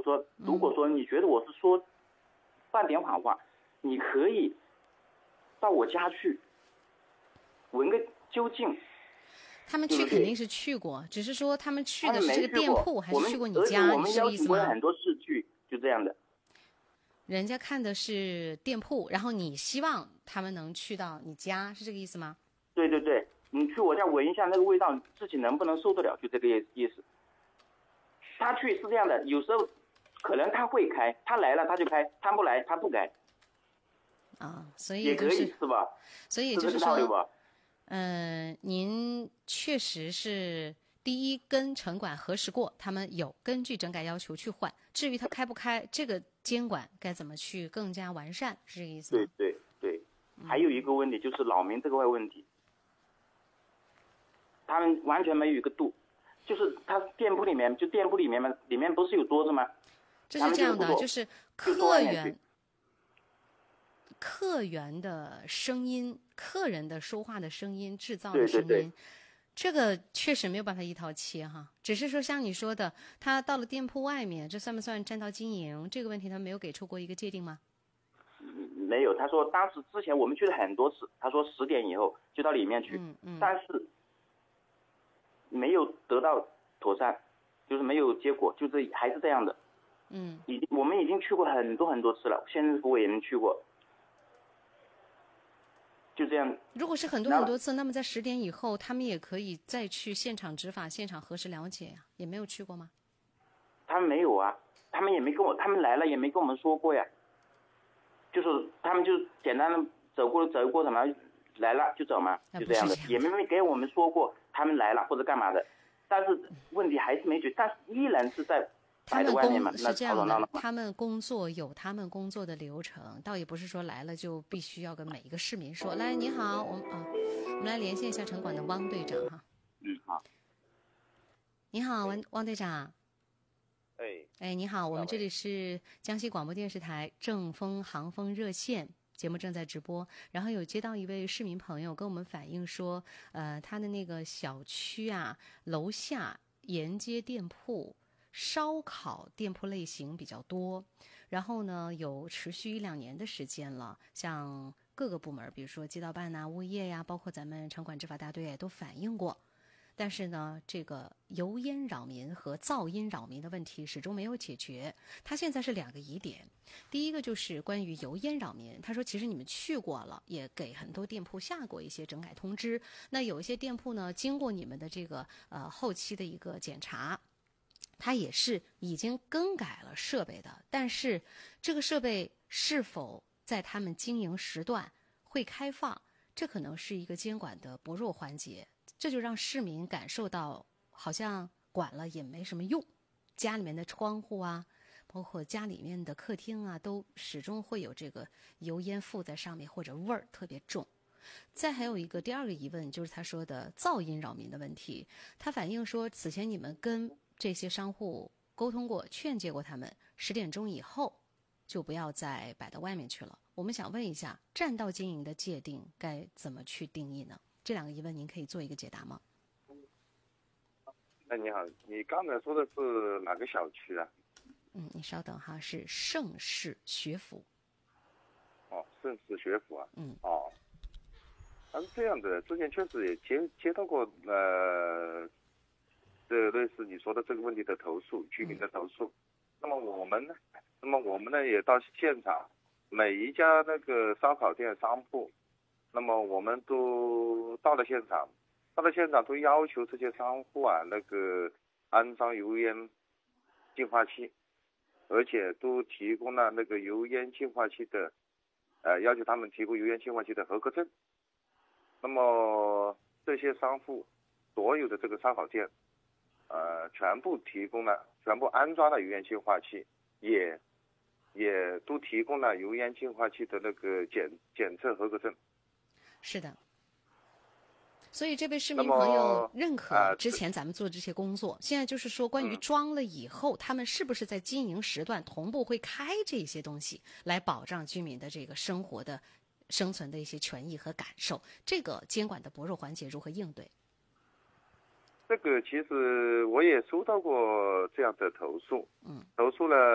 说，如果说你觉得我是说半点谎话，你可以到我家去闻个究竟。 他们去肯定是去过，只是说他们去的是这个店铺，还是去过你家？ 你我们邀请过很多视剧，就这样的。 人家看的是店铺，然后你希望他们能去到你家，是这个意思吗？ 对对对，你去我家闻一下那个味道，自己能不能受得了，就这个意思。他去是这样的，有时候可能他会开，他来了他就开，他不来他不开。 所以、 也可以是吧？ 所以就是说，您确实是第一跟城管核实过，他们有根据整改要求去换。至于他开不开，这个监管该怎么去更加完善，是这个意思吗？ 对对对，还有一个问题就是扰民这个问题，他们完全没有一个度，就是他店铺里面里面不是有桌子吗？ 这是这样的，就是客源的声音，客人的说话的声音，制造的声音， 对， 这个确实没有办法一刀切哈。只是说像你说的，他到了店铺外面，这算不算占道经营？这个问题他没有给出过一个界定吗？ 没有，他说当时之前我们去了很多次，他说10点以后就到里面去，但是没有得到妥善，就是没有结果，就是还是这样的。我们已经去过很多很多次了，县政府也能去过。就这样。 如果是很多很多次，那么在10点以后，他们也可以再去现场执法、现场核实了解呀，也没有去过吗？ 他们没有啊，他们也没跟我，他们来了也没跟我们说过呀。就是他们就简单的走过什么，来了就走嘛，就这样的，也没给我们说过他们来了或者干嘛的。但是问题还是没解决，但是依然是在。 他们是这样的，他们工作有他们工作的流程，倒也不是说来了就必须要跟每一个市民说，来你好，我们来连线一下城管的汪队长哈。 好。 你好，汪队长。你好，我们这里是江西广播电视台正风航风热线。节目正在直播，然后有接到一位市民朋友跟我们反映说，他的那个小区啊，楼下沿街店铺烧烤店铺类型比较多，然后呢有持续1-2年的时间了，像各个部门，比如说街道办呐、物业呀，包括咱们城管执法大队都反映过。但是呢，这个油烟扰民和噪音扰民的问题始终没有解决。他现在是2个疑点，第一个就是关于油烟扰民，他说其实你们去过了，也给很多店铺下过一些整改通知。那有一些店铺呢，经过你们的这个后期的一个检查，它也是已经更改了设备的，但是这个设备是否在他们经营时段会开放，这可能是一个监管的薄弱环节。这就让市民感受到好像管了也没什么用，家里面的窗户啊，包括家里面的客厅啊，都始终会有这个油烟附在上面，或者味儿特别重。再还有一个第2个疑问，就是他说的噪音扰民的问题。他反映说，此前你们跟这些商户沟通过，劝诫过他们10点钟以后就不要再摆到外面去了。我们想问一下，占道经营的界定该怎么去定义呢？这2个疑问您可以做一个解答吗？ 你好，你刚才说的是哪个小区啊？ 你稍等哈，是盛世学府。 盛世学府啊。它是这样的，之前确实也接到过这类似你说的这个问题的投诉，居民的投诉。那么我们呢也到现场，每一家那个烧烤店商铺。那么我们都到了现场都要求这些商户啊，那个安装油烟净化器，而且都提供了那个油烟净化器的，要求他们提供油烟净化器的合格证。那么这些商户所有的这个烧烤店，全部安装了油烟净化器，也都提供了油烟净化器的那个检测合格证。 是的，所以这位市民朋友认可之前咱们做这些工作，现在就是说关于装了以后，他们是不是在经营时段同步会开这些东西，来保障居民的这个生活的生存的一些权益和感受，这个监管的薄弱环节如何应对？ 这个其实我也收到过这样的投诉，投诉了